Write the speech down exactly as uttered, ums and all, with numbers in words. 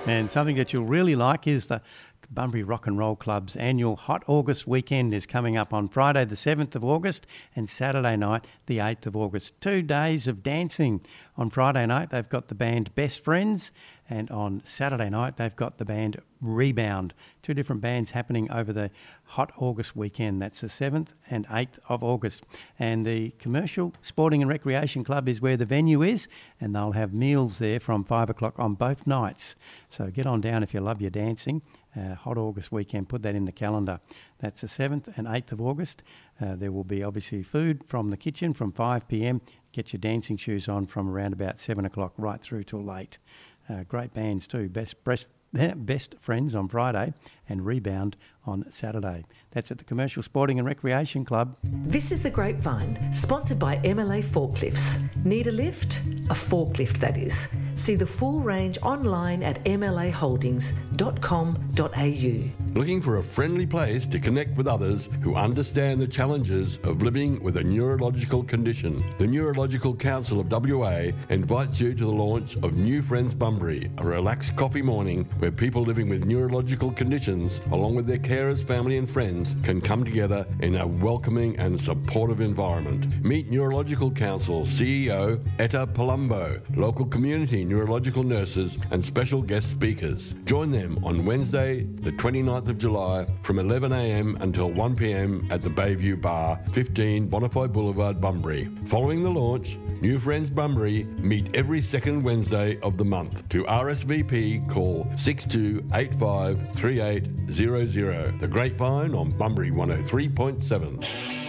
And something that you'll really like is the Bunbury Rock and Roll Club's annual Hot August weekend is coming up on Friday the seventh of August and Saturday night the eighth of August. Two days of dancing. On Friday night they've got the band Best Friends, and on Saturday night they've got the band Rebound. Two different bands happening over the Hot August weekend. That's the seventh and eighth of August. And the Commercial Sporting and Recreation Club is where the venue is, and they'll have meals there from five o'clock on both nights. So get on down if you love your dancing. Uh, Hot August weekend, put that in the calendar. That's the seventh and eighth of August. Uh, there will be obviously food from the kitchen from five p.m. Get your dancing shoes on from around about seven o'clock right through till late. Uh, great bands too. Best, best, Best Friends on Friday and Rebound on Saturday. That's at the Commercial Sporting and Recreation Club. This is The Grapevine, sponsored by M L A Forklifts. Need a lift? A forklift, that is. See the full range online at m l a holdings dot com dot a u. Looking for a friendly place to connect with others who understand the challenges of living with a neurological condition? The Neurological Council of W A invites you to the launch of New Friends Bunbury, a relaxed coffee morning where people living with neurological conditions, along with their carers, family and friends, can come together in a welcoming and supportive environment. Meet Neurological Council C E O Etta Palumbo, local community neurological nurses and special guest speakers. Join them on Wednesday the twenty-ninth of July from eleven a.m. until one p.m. at the Bayview Bar, fifteen Bonifay Boulevard, Bunbury. Following the launch, New Friends Bunbury meet every second Wednesday of the month. To R S V P, call six two eight five three eight zero zero. The Grapevine on Bunbury one oh three point seven.